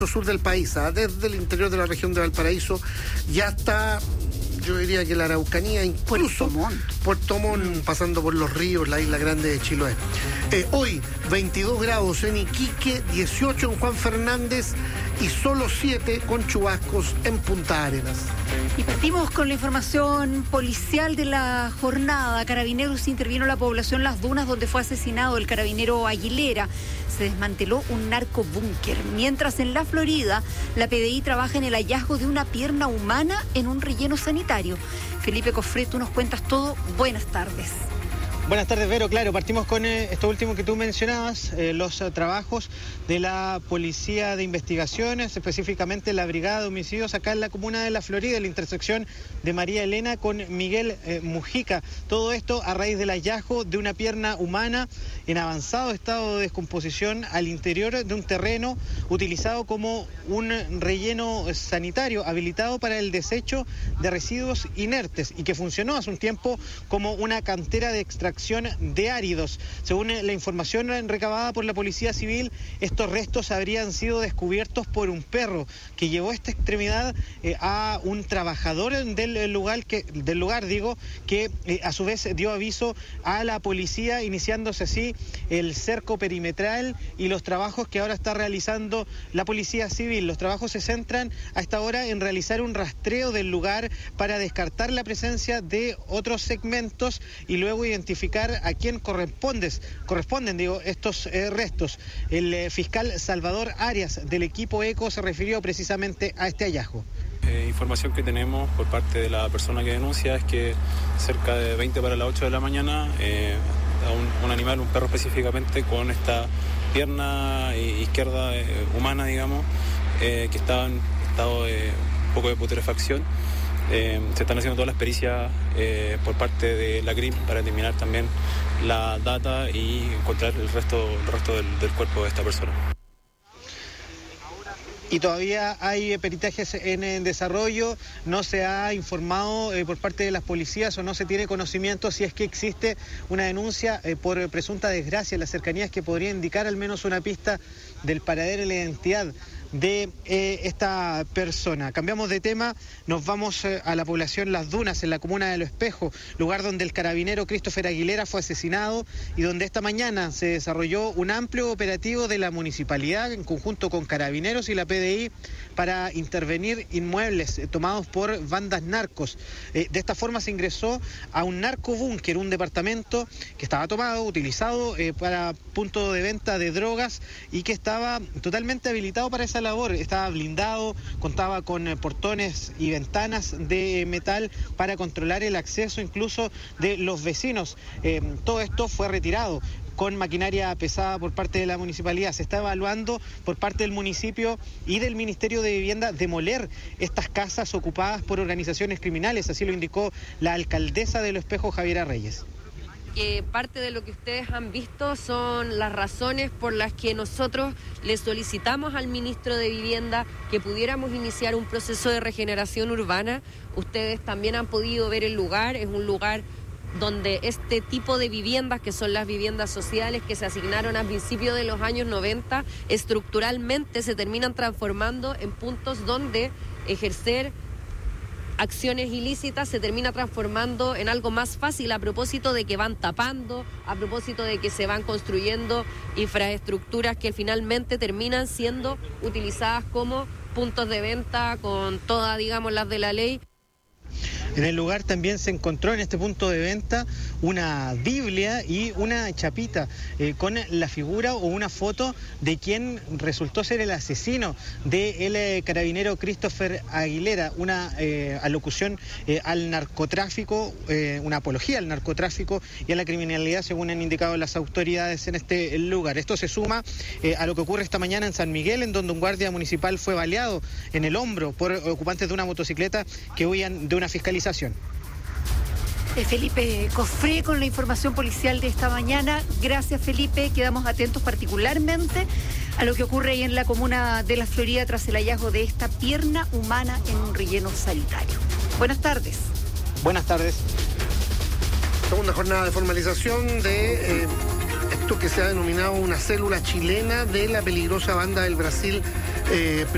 sur del país, desde el interior de la región de Valparaíso, ya está, yo diría que la Araucanía, incluso Puerto Montt, pasando por los ríos, la isla grande de Chiloé. Hoy, 22 grados en Iquique, 18 en Juan Fernández y solo 7 con chubascos en Punta Arenas. Y partimos con la información policial de la jornada. Carabineros intervino en la población Las Dunas, donde fue asesinado el carabinero Aguilera. Se desmanteló un narcobúnker. Mientras en la Florida, la PDI trabaja en el hallazgo de una pierna humana en un relleno sanitario. Felipe Cofré, tú nos cuentas todo. Buenas tardes. Buenas tardes, Vero. Claro, partimos con esto último que tú mencionabas, los trabajos de la Policía de Investigaciones, específicamente la Brigada de Homicidios acá en la comuna de La Florida, en la intersección de María Elena con Miguel Mujica. Todo esto a raíz del hallazgo de una pierna humana en avanzado estado de descomposición al interior de un terreno utilizado como un relleno sanitario habilitado para el desecho de residuos inertes y que funcionó hace un tiempo como una cantera de extracción de áridos. Según la información recabada por la Policía Civil, estos restos habrían sido descubiertos por un perro que llevó esta extremidad a un trabajador del lugar, que a su vez dio aviso a la policía, iniciándose así el cerco perimetral y los trabajos que ahora está realizando la Policía Civil. Los trabajos se centran a esta hora en realizar un rastreo del lugar para descartar la presencia de otros segmentos y luego identificar a quién corresponden estos restos. El fiscal Salvador Arias del equipo ECO se refirió precisamente a este hallazgo. Información que tenemos por parte de la persona que denuncia es que cerca de 20 para las 8 de la mañana un animal, un perro específicamente, con esta pierna izquierda humana, digamos, que estaba en estado de un poco de putrefacción. Se están haciendo todas las pericias por parte de la CRIM para determinar también la data y encontrar el resto del cuerpo de esta persona. Y todavía hay peritajes en desarrollo, no se ha informado por parte de las policías o no se tiene conocimiento si es que existe una denuncia por presunta desgracia en las cercanías que podría indicar al menos una pista del paradero y la identidad de esta persona. Cambiamos de tema, nos vamos a la población Las Dunas, en la comuna de Lo Espejo, lugar donde el carabinero Christopher Aguilera fue asesinado y donde esta mañana se desarrolló un amplio operativo de la municipalidad en conjunto con carabineros y la PDI para intervenir inmuebles tomados por bandas narcos. De esta forma se ingresó a un narcobúnker, un departamento que estaba tomado, utilizado para punto de venta de drogas y que estaba totalmente habilitado para esa labor. Estaba blindado, contaba con portones y ventanas de metal para controlar el acceso incluso de los vecinos. Todo esto fue retirado con maquinaria pesada por parte de la municipalidad. Se está evaluando por parte del municipio y del Ministerio de Vivienda demoler estas casas ocupadas por organizaciones criminales, así lo indicó la alcaldesa de Lo Espejo, Javiera Reyes. Que parte de lo que ustedes han visto son las razones por las que nosotros le solicitamos al ministro de Vivienda que pudiéramos iniciar un proceso de regeneración urbana. Ustedes también han podido ver el lugar, es un lugar donde este tipo de viviendas, que son las viviendas sociales que se asignaron a principios de los años 90, estructuralmente se terminan transformando en puntos donde ejercer acciones ilícitas se termina transformando en algo más fácil, a propósito de que van tapando, a propósito de que se van construyendo infraestructuras que finalmente terminan siendo utilizadas como puntos de venta con todas, digamos, las de la ley. En el lugar también se encontró en este punto de venta una Biblia y una chapita con la figura o una foto de quien resultó ser el asesino del carabinero Christopher Aguilera, una alocución al narcotráfico, una apología al narcotráfico y a la criminalidad, según han indicado las autoridades en este lugar. Esto se suma a lo que ocurre esta mañana en San Miguel, en donde un guardia municipal fue baleado en el hombro por ocupantes de una motocicleta que huían de una fiscalización. Felipe Cofré con la información policial de esta mañana. Gracias, Felipe. Quedamos atentos particularmente a lo que ocurre ahí en la comuna de La Florida tras el hallazgo de esta pierna humana en un relleno sanitario. Buenas tardes. Buenas tardes. Segunda jornada de formalización de esto que se ha denominado una célula chilena de la peligrosa banda del Brasil.